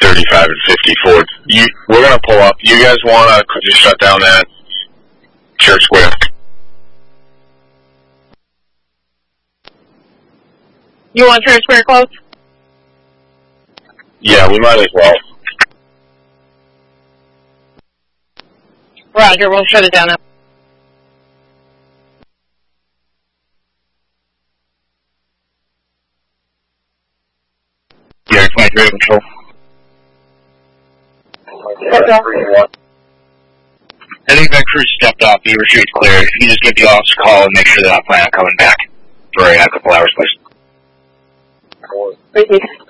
35 and 54th. We're going to pull up. You guys want to just shut down that Church Square? You want Church Square closed? Yeah, we might as well. Roger, we'll shut it down now. Yeah, 23 control. I think that crew stepped off. The retreat's clear. If you just give the officer a call and make sure they're not planning on coming back for a couple hours, please. Thank you.